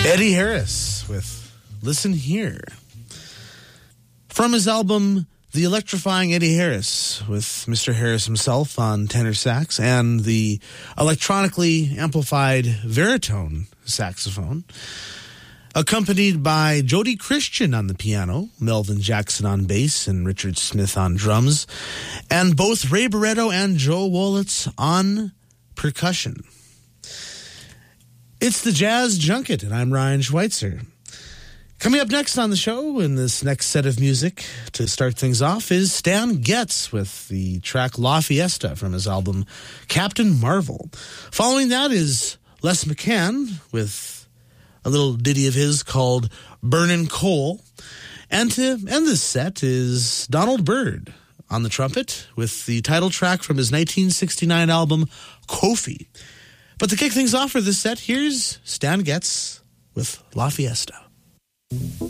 Eddie Harris with Listen Here. From his album, The Electrifying Eddie Harris, with Mr. Harris himself on tenor sax and the electronically amplified Veritone saxophone, accompanied by Jody Christian on the piano, Melvin Jackson on bass, and Richard Smith on drums, and both Ray Barretto and Joe Wolitz on percussion. It's the Jazz Junket, and I'm Ryan Schweitzer. Coming up next on the show in this next set of music to start things off is Stan Getz with the track La Fiesta from his album Captain Marvel. Following that is Les McCann with a little ditty of his called Burnin' Coal. And to end this set is Donald Byrd on the trumpet with the title track from his 1969 album Kofi. But to kick things off for this set, here's Stan Getz with La Fiesta.